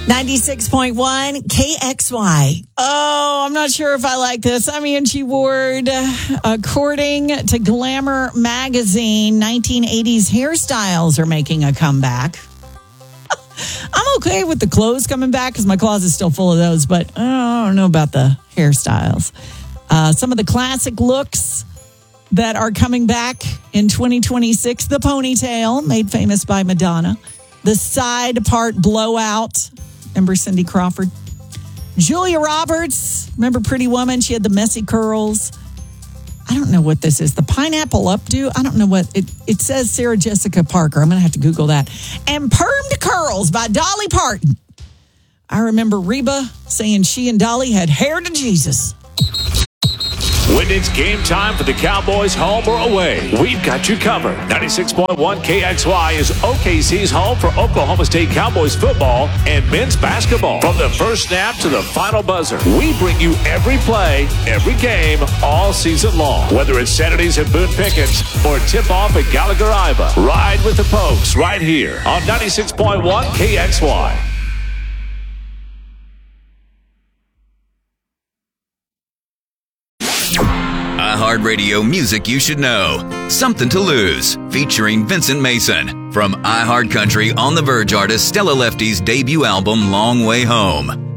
96.1 KXY. Oh, I'm not sure if I like this. I'm Angie Ward. According to Glamour magazine, 1980s hairstyles are making a comeback. I'm okay with the clothes coming back because my closet's still full of those, but I don't know about the hairstyles. Some of the classic looks that are coming back in 2026, the ponytail, made famous by Madonna, the side part blowout. Remember Cindy Crawford? Julia Roberts. Remember Pretty Woman? She had the messy curls. I don't know what this is. The pineapple updo? I don't know what. It says Sarah Jessica Parker. I'm going to have to Google that. And Permed Curls by Dolly Parton. I remember Reba saying she and Dolly had hair to Jesus. When it's game time for the Cowboys, home or away, we've got you covered. 96.1 KXY is OKC's home for Oklahoma State Cowboys football and men's basketball. From the first snap to the final buzzer, we bring you every play, every game, all season long. Whether it's Saturdays at Boone Pickens or tip-off at Gallagher-Iba, ride with the Pokes right here on 96.1 KXY. iHeartRadio music you should know. Something to Lose, featuring Vincent Mason. From iHeartCountry On the Verge artist Stella Lefty's debut album, Long Way Home.